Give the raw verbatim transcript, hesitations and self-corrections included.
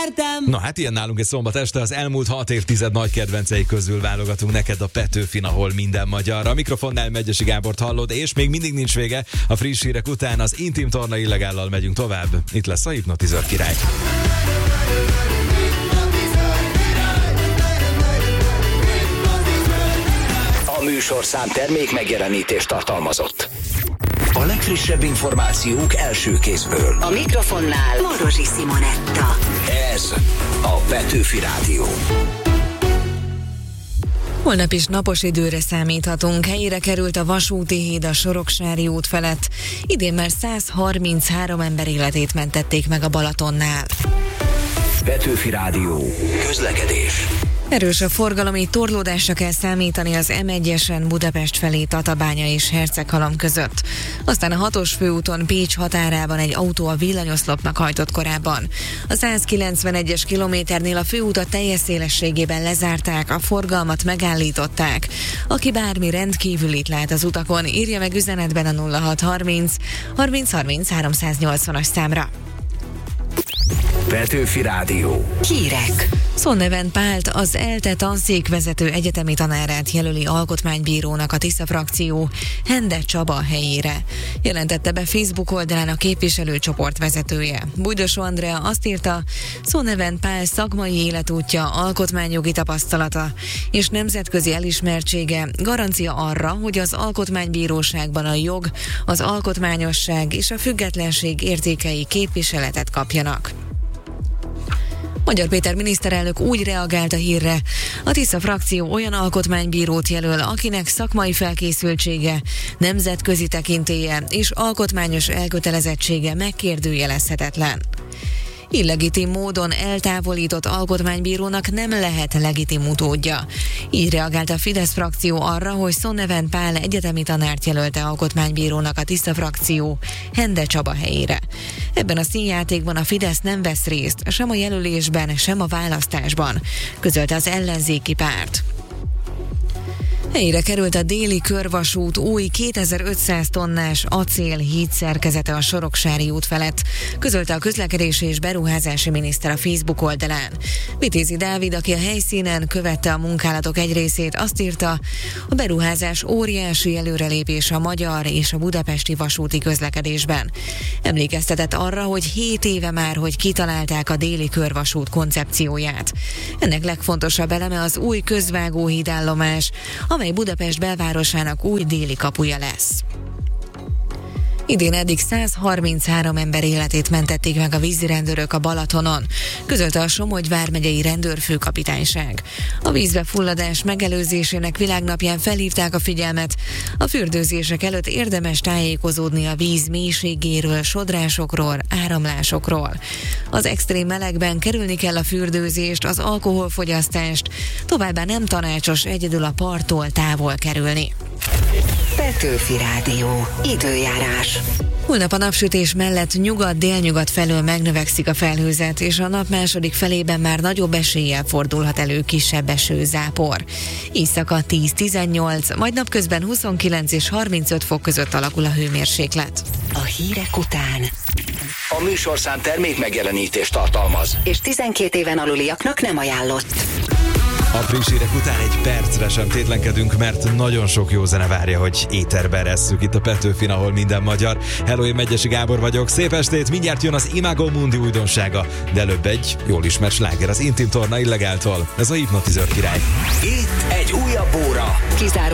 értem. Na hát ilyen nálunk egy szombat este, az elmúlt hat évtized nagy kedvencei közül válogatunk neked a Petőfin, ahol minden magyar. A mikrofonnál Megyesi Gábort hallod, és még mindig nincs vége. A friss hírek után az Intim Torna Illegállal megyünk tovább. Itt lesz a Hipnotizőr király. A műsorszám termék megjelenítést tartalmazott. A legfrissebb információk első kézből. A mikrofonnál Morosi Simonetta. Ez a Petőfi Rádió. Holnap is napos időre számíthatunk. Helyére került a vasúti híd a Soroksári út felett. Idén már száz harminchárom ember életét mentették meg a Balatonnál. Petőfi Rádió. Közlekedés. Erős a forgalom, így torlódásra kell számítani az em egyesen Budapest felé Tatabánya és Herceghalom között. Aztán a hatos főúton Pécs határában egy autó a villanyoszlopnak hajtott korábban. A százkilencvenegyes kilométernél a főútat teljes szélességében lezárták, a forgalmat megállították. Aki bármi rendkívülit lát az utakon, írja meg üzenetben a nulla hat harminc harminc harminc háromszáznyolcvanas számra. Petőfi Rádió. Hírek. Sonneven Pált, az ELTE tanszékvezető egyetemi tanárát jelöli alkotmánybírónak a Tisza frakció Hende Csaba helyére. Jelentette be Facebook oldalán a képviselőcsoport vezetője. Bújdosó Andrea azt írta, Sonneven Pál szakmai életútja, alkotmányjogi tapasztalata és nemzetközi elismertsége garancia arra, hogy az alkotmánybíróságban a jog, az alkotmányosság és a függetlenség értékei képviseletet kapjanak. Magyar Péter miniszterelnök úgy reagált a hírre, a Tisza frakció olyan alkotmánybírót jelöl, akinek szakmai felkészültsége, nemzetközi tekintélye és alkotmányos elkötelezettsége megkérdőjelezhetetlen. Illegitim módon eltávolított alkotmánybírónak nem lehet legitim utódja. Így reagált a Fidesz frakció arra, hogy Sonneven Pál egyetemi tanárt jelölte alkotmánybírónak a Tisza frakció Hende Csaba helyére. Ebben a színjátékban a Fidesz nem vesz részt, sem a jelölésben, sem a választásban, közölte az ellenzéki párt. Helyére került a déli körvasút új kétezer-ötszáz tonnás acél hídszerkezete a Soroksári út felett, közölte a közlekedési és beruházási miniszter a Facebook oldalán. Vitézi Dávid, aki a helyszínen követte a munkálatok egy részét, azt írta, a beruházás óriási előrelépés a magyar és a budapesti vasúti közlekedésben. Emlékeztetett arra, hogy hét éve már, hogy kitalálták a déli körvasút koncepcióját. Ennek legfontosabb eleme az új közvágóhídállomás, amely Budapest belvárosának új déli kapuja lesz. Idén eddig száz harminchárom ember életét mentették meg a vízirendőrök a Balatonon, közölte a Somogy vármegyei rendőrfőkapitányság. A vízbefulladás megelőzésének világnapján felhívták a figyelmet. A fürdőzések előtt érdemes tájékozódni a víz mélységéről, sodrásokról, áramlásokról. Az extrém melegben kerülni kell a fürdőzést, az alkoholfogyasztást, továbbá nem tanácsos egyedül a parttól távol kerülni. Petőfi Rádió. Időjárás. Holnap a napsütés mellett nyugat-délnyugat felől megnövekszik a felhőzet, és a nap második felében már nagyobb eséllyel fordulhat elő kisebb esőzápor. Éjszaka tíz-tizennyolc, majd napközben huszonkilenc és harmincöt fok között alakul a hőmérséklet. A hírek után. A műsorszám termék megjelenítést tartalmaz. És tizenkét éven aluliaknak nem ajánlott. A friss hírek után egy percre sem tétlenkedünk, mert nagyon sok jó zene várja, hogy éterbe eresszük itt a Petőfin, ahol minden magyar. Hello, én Megyesi Gábor vagyok. Szép estét, mindjárt jön az Imago Mundi újdonsága, de előbb egy jól ismert sláger az Intim Torna Illegáltól. Ez a Hipnotizőr király. Itt egy újabb óra. Kizáró